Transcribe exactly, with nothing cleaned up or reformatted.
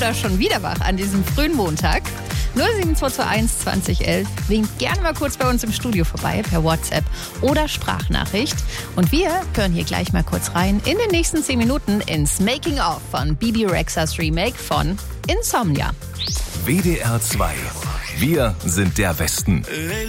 oder schon wieder wach an diesem frühen Montag? null sieben zwei zwei eins zwanzig elf. Winkt gerne mal kurz bei uns im Studio vorbei per WhatsApp oder Sprachnachricht. Und wir hören hier gleich mal kurz rein in den nächsten zehn Minuten ins Making-of von Bebe Rexhas Remake von Insomnia. W D R zwei. Wir sind der Westen.